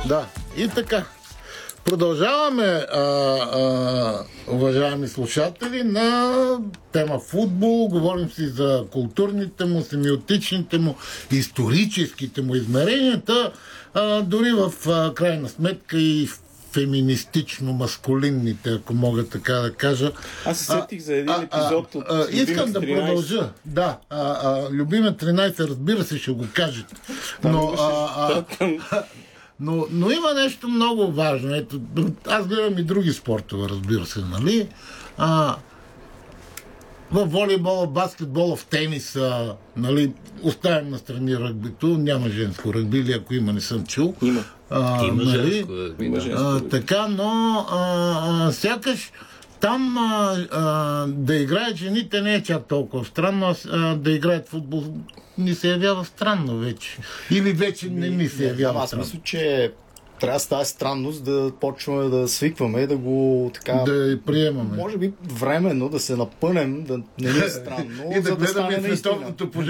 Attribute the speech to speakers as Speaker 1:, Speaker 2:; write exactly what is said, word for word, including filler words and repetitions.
Speaker 1: Да, и така. Продължаваме, а, а, уважаеми слушатели, на тема футбол. Говорим си за културните му, семиотичните му, историческите му измеренията, а, дори в а, крайна сметка и феминистично-маскулинните, ако мога така да кажа.
Speaker 2: Аз се сетих за един
Speaker 1: а,
Speaker 2: епизод
Speaker 1: а,
Speaker 2: от
Speaker 1: а, Искам да
Speaker 2: тринайсет.
Speaker 1: продължа. Да, а, а, Любиме тринайсет, разбира се, ще го кажете. Но... А, а, Но, но има нещо много важно. Ето, аз гледам и други спортове, разбира се, нали? А, в волейбола, в баскетбола, в тениса, нали? Оставям настрани ръгбито, няма женско ръгби, или ако има, не съм чул.
Speaker 2: Има.
Speaker 1: А,
Speaker 3: има
Speaker 1: нали?
Speaker 3: женско ръгби, да.
Speaker 1: А, така, но а, а, сякаш там а, а, да играят жените не е чак толкова странно, а да играят футбол ни се явява странно вече. Или вече не ни се явява
Speaker 4: Аз
Speaker 1: странно.
Speaker 4: мисля, че трябва с тази странност да почваме да свикваме и да го така...
Speaker 1: Да я приемаме.
Speaker 4: Може би временно да се напънем, да не ни е странно,
Speaker 1: И да
Speaker 4: за да
Speaker 1: гледаме
Speaker 4: стане наистина.
Speaker 1: световното